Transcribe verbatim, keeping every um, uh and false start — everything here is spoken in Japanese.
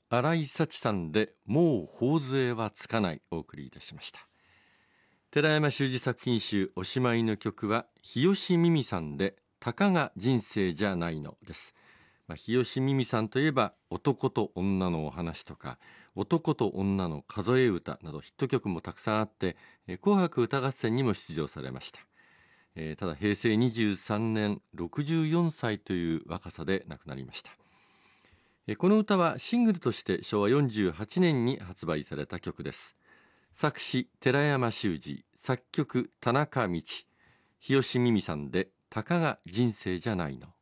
新井幸さんでもう頬杖はつかないお送りいたしました。寺山修司作品集おしまいの曲は日吉美美さんでたかが人生じゃないのです。まあ、日吉美美さんといえば男と女のお話とか男と女の数え歌などヒット曲もたくさんあって紅白歌合戦にも出場されました。えー、ただ平成にじゅうさんねんろくじゅうよんさいという若さで亡くなりました。この歌はシングルとしてしょうわよんじゅうはちねんに発売された曲です。作詞寺山修司、作曲田中道、日吉美美さんでたかが人生じゃないの。